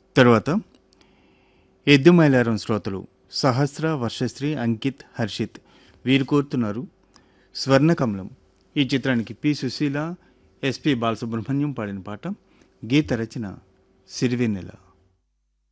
తరువాత ఎద్దుమైలారం శ్రోతలు సహస్ర, వర్షశ్రీ, అంకిత్, హర్షిత్ వీరు కోరుతున్నారు స్వర్ణకమలం ఈ చిత్రానికి పి సుశీల, ఎస్పి బాలసుబ్రహ్మణ్యం పాడిన పాట. గీత రచన సిరివెన్నెల.